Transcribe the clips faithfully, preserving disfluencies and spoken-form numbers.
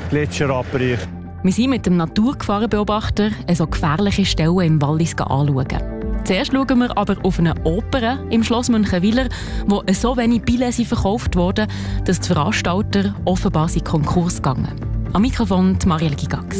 Gletscherabbrüche. Wir sind mit dem Naturgefahrenbeobachter so gefährliche Stellen im Wallis anschauen. Zuerst schauen wir aber auf eine Oper im Schloss Münchenwiler, wo so wenig Billets verkauft wurden, dass die Veranstalter offenbar in Konkurs gegangen. Am Mikrofon Marielle Gigax.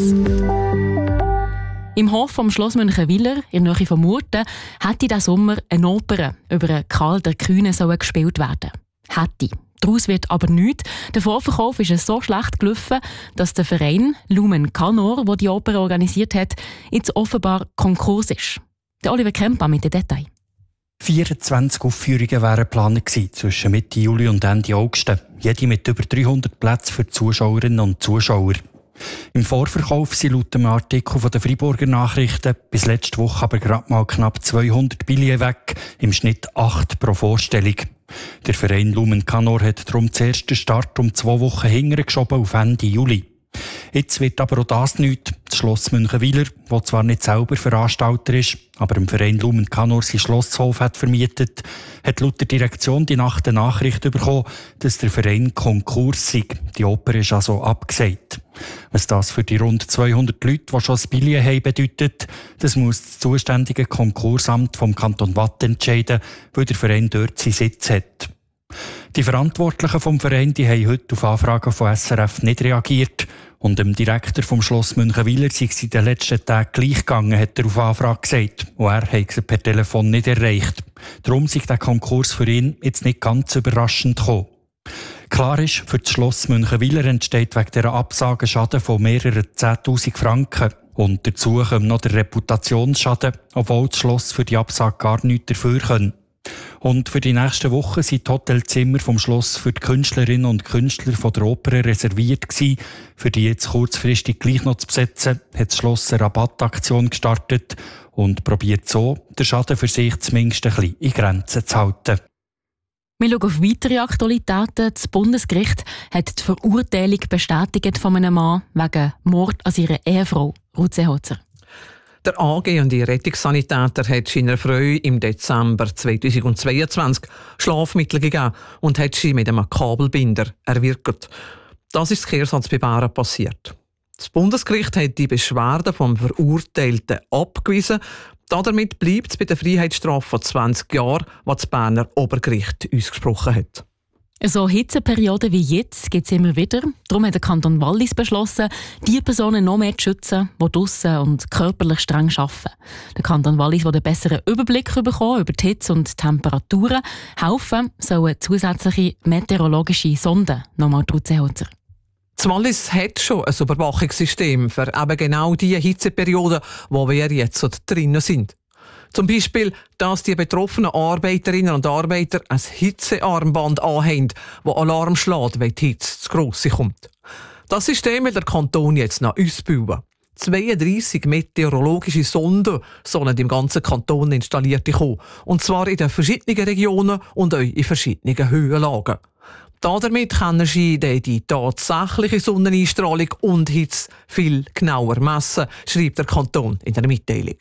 Im Hof vom Schloss Münchenwiler, in der Nähe von Murten, hätte diesen Sommer eine Oper über Karl der Kühne gespielt werden. Hätte. Daraus wird aber nichts. Der Vorverkauf ist so schlecht gelaufen, dass der Verein Lumen Canor, der die Oper organisiert hat, jetzt offenbar Konkurs ist. Der Oliver Kemper mit den Details. vierundzwanzig Aufführungen wären geplant gewesen, zwischen Mitte Juli und Ende August. Jede mit über dreihundert Plätzen für Zuschauerinnen und Zuschauer. Im Vorverkauf sind laut dem Artikel von der Freiburger Nachrichten bis letzte Woche aber gerade mal knapp zweihundert Billets weg, im Schnitt acht pro Vorstellung. Der Verein Lumen Canor hat darum zuerst den Start um zwei Wochen hinterher geschoben auf Ende Juli. Jetzt wird aber auch das nichts. Das Schloss Münchenwiler, das zwar nicht selber Veranstalter ist, aber im Verein Lumen Canor sein Schlosshof hat vermietet, hat laut der Direktion die Nacht eine Nachricht bekommen, dass der Verein Konkurs sei. Die Oper ist also abgesagt. Was das für die rund zweihundert Leute, die schon das Billett haben, bedeutet, das muss das zuständige Konkursamt vom Kanton Watt entscheiden, weil der Verein dort seinen Sitz hat. Die Verantwortlichen vom Verein die haben heute auf Anfragen von S R F nicht reagiert. Und dem Direktor vom Schloss Münchenwiler sei es in den letzten Tagen gleich gegangen, hat er auf Anfrage gesagt. Und er hat sie per Telefon nicht erreicht. Darum sei der Konkurs für ihn jetzt nicht ganz überraschend gekommen. Klar ist, für das Schloss Münchenwiler entsteht wegen dieser Absage Schaden von mehreren zehntausend Franken. Und dazu kommt noch der Reputationsschaden, obwohl das Schloss für die Absage gar nichts dafür kann. Und für die nächsten Wochen sind die Hotelzimmer vom Schloss für die Künstlerinnen und Künstler von der Oper reserviert gewesen. Für die jetzt kurzfristig gleich noch zu besetzen, hat das Schloss eine Rabattaktion gestartet und probiert so, den Schaden für sich zumindest ein bisschen in Grenzen zu halten. Wir schauen auf weitere Aktualitäten. Das Bundesgericht hat die Verurteilung bestätigt von einem Mann wegen Mord an seiner Ehefrau, Ruth Seeholzer. Der angehende Rettungssanitäter hat seiner Frau im Dezember zweitausendzweiundzwanzig Schlafmittel gegeben und hat sie mit einem Kabelbinder erwürgt. Das ist das Kehrsatz bei Bären passiert. Das Bundesgericht hat die Beschwerde vom Verurteilten abgewiesen. Damit bleibt es bei der Freiheitsstrafe von zwanzig Jahren, die das Berner Obergericht ausgesprochen hat. So Hitzeperioden wie jetzt gibt es immer wieder. Darum hat der Kanton Wallis beschlossen, die Personen noch mehr zu schützen, die draussen und körperlich streng arbeiten. Der Kanton Wallis will einen besseren Überblick bekommen über die Hitze und die Temperaturen. Helfen sollen zusätzliche meteorologische Sonden. Nochmal Ruth Seeholzer. Das Wallis hat schon ein Überwachungssystem für eben genau diese Hitzeperioden, wo wir jetzt so drinnen sind. Zum Beispiel, dass die betroffenen Arbeiterinnen und Arbeiter ein Hitzearmband anhaben, das Alarm schlägt, wenn die Hitze zu gross kommt. Das System will der Kanton jetzt noch ausbauen. zweiunddreissig meteorologische Sonden sollen im ganzen Kanton installiert kommen. Und zwar in den verschiedenen Regionen und auch in verschiedenen Höhenlagen. Damit können sie die tatsächliche Sonneneinstrahlung und Hitze viel genauer messen, schreibt der Kanton in der Mitteilung.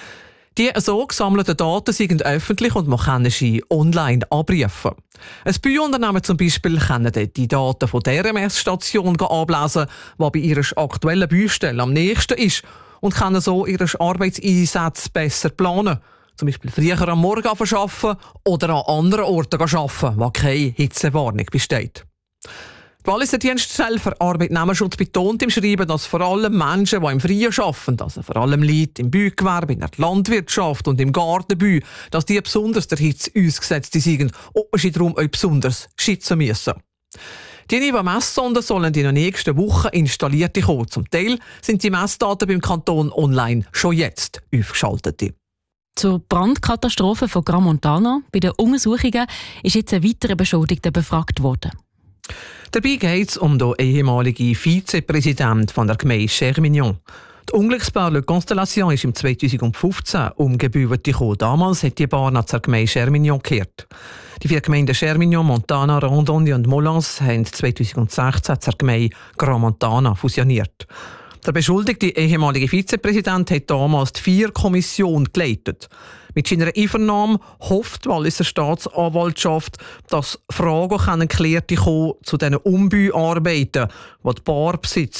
Die so gesammelten Daten sind öffentlich und man kann sie online abrufen. Ein Bauunternehmen zum Beispiel kann die Daten von dieser Messstation ablesen, die bei ihrer aktuellen Baustelle am nächsten ist, und kann so ihre Arbeitseinsätze besser planen. Zum Beispiel früher am Morgen arbeiten oder an anderen Orten arbeiten, wo keine Hitzewarnung besteht. Die Walliser Dienststelle für Arbeitnehmerschutz betont im Schreiben, dass vor allem Menschen, die im Freien arbeiten, also vor allem Leute im Baugewerbe, in der Landwirtschaft und im Gartenbau, dass die besonders der Hitze ausgesetzt sind und man sie darum auch besonders schützen müssen. Die neuen Messsonden sollen in den nächsten Wochen installiert kommen. Zum Teil sind die Messdaten beim Kanton online schon jetzt aufgeschaltet. Zur Brandkatastrophe von Gramontana. Bei den Untersuchungen ist jetzt ein weiterer Beschuldigter befragt worden. Dabei geht es um den ehemaligen Vizepräsidenten von der Gemeinde Chermignon. Die Unglücksbau Le Constellation ist im zweitausendfünfzehn umgebaut gekommen. Damals hat die Bahn zur Gemeinde Chermignon gekehrt. Die vier Gemeinden Chermignon, Montana, Rondogne und Moulins haben zweitausendsechzehn zur Gemeinde Gramontana fusioniert. Der beschuldigte ehemalige Vizepräsident hat damals die Vier-Kommission geleitet. Mit seiner Einvernahme hofft die Walliser Staatsanwaltschaft, dass Fragen geklärt werden zu diesen Umbauarbeiten, die die Barbesitzer